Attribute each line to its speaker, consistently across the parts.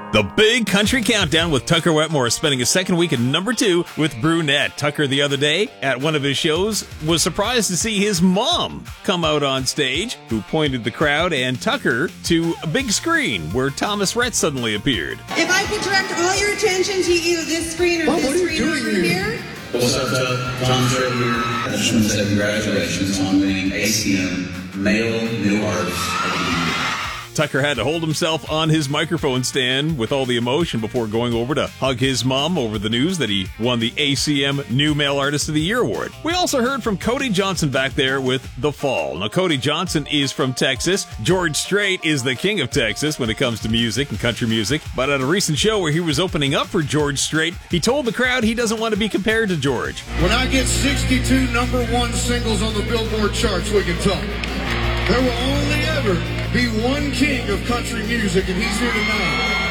Speaker 1: The Big Country Countdown with Tucker Wetmore spending a second week at number 2 with Brunette. Tucker the other day at one of his shows was surprised to see his mom come out on stage, who pointed the crowd and Tucker to a big screen where Thomas Rhett suddenly appeared.
Speaker 2: If I could direct all your attention to either this screen or this screen over here.
Speaker 3: What's up, Thomas Rhett here. I just want to say congratulations on winning ACM Male New Artist of the Year.
Speaker 1: Tucker had to hold himself on his microphone stand with all the emotion before going over to hug his mom over the news that he won the ACM New Male Artist of the Year award. We also heard from Cody Johnson back there with The Fall. Now, Cody Johnson is from Texas. George Strait is the king of Texas when it comes to music and country music. But at a recent show where he was opening up for George Strait, he told the crowd he doesn't want to be compared to George.
Speaker 4: When I get 62 number one singles on the Billboard charts, we can talk. There will only ever be one king of country music, and he's here tonight.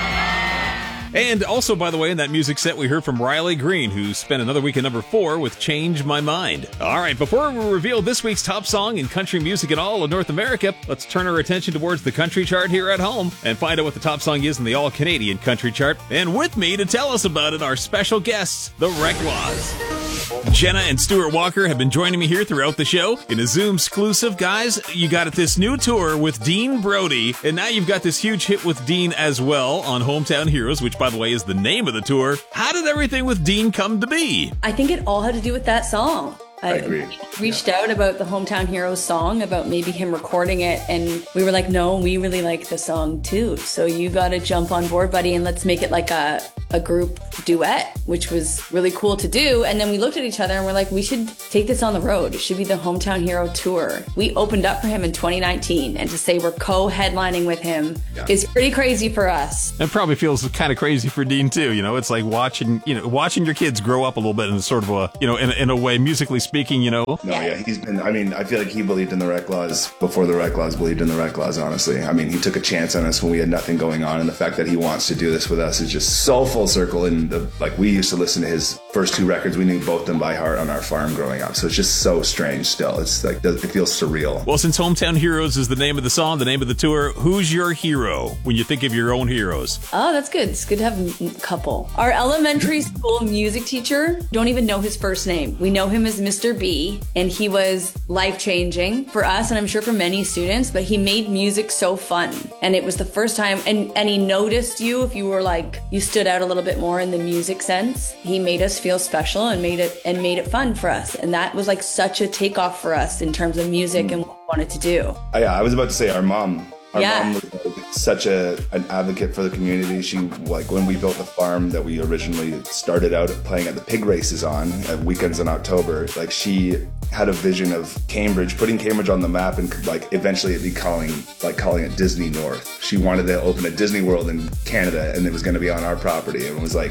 Speaker 1: And also, by the way, in that music set, we heard from Riley Green, who spent another week at number 4 with Change My Mind. All right, before we reveal this week's top song in country music in all of North America, let's turn our attention towards the country chart here at home and find out what the top song is in the all-Canadian country chart. And with me to tell us about it, our special guests, the Reklaws. Jenna and Stuart Walker have been joining me here throughout the show. In a Zoom exclusive, guys, you got this new tour with Dean Brody, and now you've got this huge hit with Dean as well on Hometown Heroes, which, by the way, is the name of the tour. How did everything with Dean come to be?
Speaker 5: I think it all had to do with that song. I reached out about the Hometown Heroes song, about maybe him recording it, and we were like, no, we really like the song too. So you got to jump on board, buddy, and let's make it like a group duet, which was really cool to do. And then we looked at each other and we're like, we should take this on the road. It should be the Hometown Hero Tour. We opened up for him in 2019, and to say we're co-headlining with him is pretty crazy for us.
Speaker 1: It probably feels kind of crazy for Dean too. You know, it's like watching your kids grow up a little bit in sort of a, in a way, musically speaking,
Speaker 6: No, yeah, he's been, I feel like he believed in the Reklaws before the Reklaws believed in the Reklaws, honestly. I mean, he took a chance on us when we had nothing going on, and the fact that he wants to do this with us is just so full circle. And we used to listen to his first 2 records. We knew both of them by heart on our farm growing up. So it's just so strange still. It's like, it feels surreal.
Speaker 1: Well, since Hometown Heroes is the name of the song, the name of the tour, who's your hero when you think of your own heroes?
Speaker 5: Oh, that's good. It's good to have a couple. Our elementary school music teacher, don't even know his first name. We know him as Mr. B, and he was life-changing for us, and I'm sure for many students, but he made music so fun. And it was the first time, and he noticed you if you were like, you stood out a little bit more in the music sense. He made us feel special and made it fun for us. And that was like such a takeoff for us in terms of music and what we wanted to do.
Speaker 6: Yeah, I was about to say our mom. Our mom was such an advocate for the community. She, when we built the farm that we originally started out playing at the pig races on at weekends in October, she had a vision of Cambridge, putting Cambridge on the map, and eventually it'd be calling it Disney North. She wanted to open a Disney World in Canada, and it was going to be on our property. And it was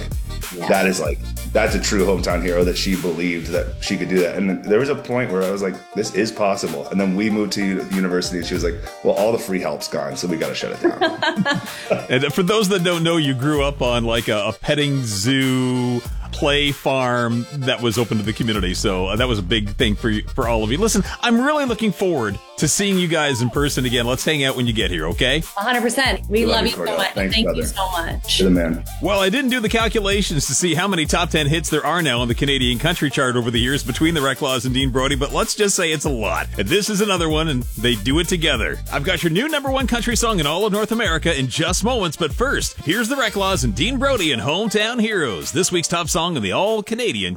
Speaker 6: that's a true hometown hero, that she believed that she could do that. And there was a point where I was like, this is possible. And then we moved to university, and she was like, well, all the free help's gone, so we got to shut it down.
Speaker 1: And for those that don't know, you grew up on a petting zoo play farm that was open to the community, so that was a big thing for all of you. Listen, I'm really looking forward to seeing you guys in person again. Let's hang out when you get here, okay?
Speaker 5: 100%. We love you so much. Thank you so much.
Speaker 6: You're the man.
Speaker 1: Well, I didn't do the calculations to see how many top 10 hits there are now on the Canadian country chart over the years between the Reklaws and Dean Brody, but let's just say it's a lot. And this is another one, and they do it together. I've got your new number 1 country song in all of North America in just moments, but first, here's the Reklaws and Dean Brody and Hometown Heroes, this week's top song in the all-Canadian